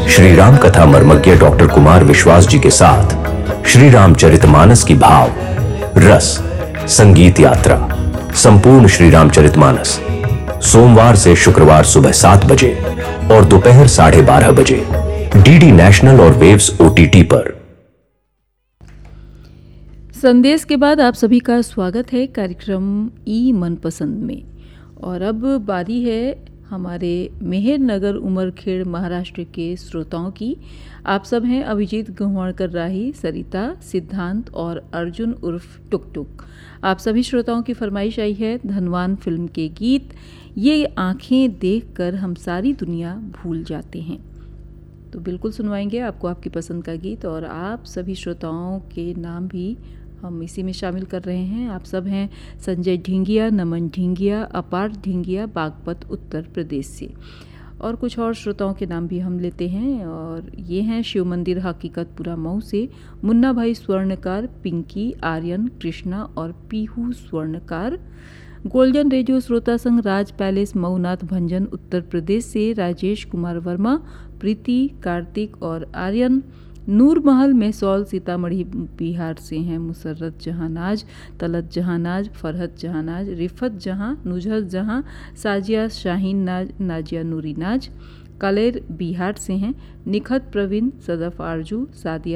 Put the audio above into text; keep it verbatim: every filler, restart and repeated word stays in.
श्री राम कथा मर्मज्ञ डॉक्टर कुमार विश्वास जी के साथ श्री रामचरितमानस की भाव रस संगीत यात्रा संपूर्ण श्री रामचरितमानस सोमवार से शुक्रवार सुबह सात बजे और दोपहर साढ़े बारह बजे डीडी नेशनल और वेव्स ओटीटी पर। संदेश के बाद आप सभी का स्वागत है कार्यक्रम ई मनपसंद में। और अब बारी है हमारे मेहरनगर उमरखेड़ महाराष्ट्र के श्रोताओं की। आप सब हैं अभिजीत गंवाणकर राही, सरिता, सिद्धांत और अर्जुन उर्फ टुक टुक। आप सभी श्रोताओं की फरमाइश आई है धनवान फिल्म के गीत ये आँखें देखकर हम सारी दुनिया भूल जाते हैं। तो बिल्कुल सुनवाएंगे आपको आपकी पसंद का गीत और आप सभी श्रोताओं के नाम भी हम इसी में शामिल कर रहे हैं। आप सब हैं संजय ढिंगिया, नमन ढिंगिया, अपार ढिंगिया, बागपत उत्तर प्रदेश से। और कुछ और श्रोताओं के नाम भी हम लेते हैं और ये हैं शिव मंदिर हकीकतपुरा मऊ से मुन्ना भाई स्वर्णकार, पिंकी, आर्यन, कृष्णा और पीहू स्वर्णकार। गोल्डन रेडियो श्रोता संघ राज पैलेस मऊनाथ भंजन उत्तर प्रदेश से राजेश कुमार वर्मा, प्रीति, कार्तिक और आर्यन। नूर महल मेहसौल सीतामढ़ी बिहार से हैं मुसर्रत जहानाज, तलत जहानाज, फरहत जहानाज, रिफत जहां, नुजहत जहां, साजिया शाहीन नाज, नाजिया नूरी नाज। कलेर बिहार से हैं निखत प्रवीण, सदफ आरजू, सादिया